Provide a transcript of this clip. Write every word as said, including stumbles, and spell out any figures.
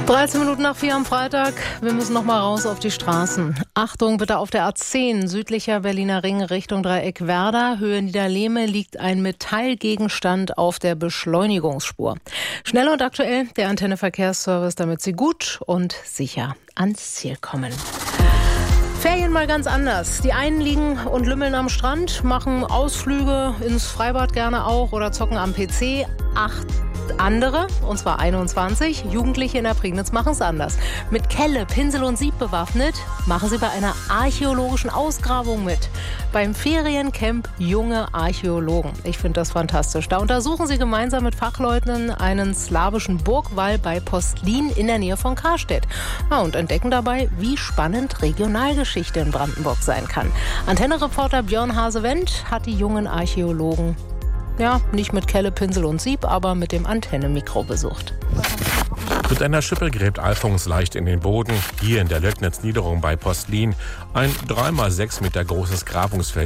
dreizehn Minuten nach vier am Freitag. Wir müssen noch mal raus auf die Straßen. Achtung bitte auf der A zehn, südlicher Berliner Ring Richtung Dreieck Werder. Höhe Niederlehme liegt ein Metallgegenstand auf der Beschleunigungsspur. Schnell und aktuell der Antenne Verkehrsservice, damit Sie gut und sicher ans Ziel kommen. Ferien mal ganz anders. Die einen liegen und lümmeln am Strand, machen Ausflüge ins Freibad gerne auch oder zocken am P C. Acht andere, und zwar einundzwanzig, Jugendliche in der Prignitz machen es anders. Mit Kelle, Pinsel und Sieb bewaffnet, machen sie bei einer archäologischen Ausgrabung mit. Beim Feriencamp Junge Archäologen. Ich finde das fantastisch. Da untersuchen sie gemeinsam mit Fachleuten einen slawischen Burgwall bei Postlin in der Nähe von Karstedt. Ja, und entdecken dabei, wie spannend Regionalgeschichte in Brandenburg sein kann. Antenne-Reporter Björn Hase-Wendt hat die jungen Archäologen Ja, nicht mit Kelle, Pinsel und Sieb, aber mit dem Antenne-Mikro besucht. Mit einer Schippe gräbt Alfons leicht in den Boden. Hier in der Löcknitz-Niederung bei Postlin ein drei mal sechs Meter großes Grabungsfeld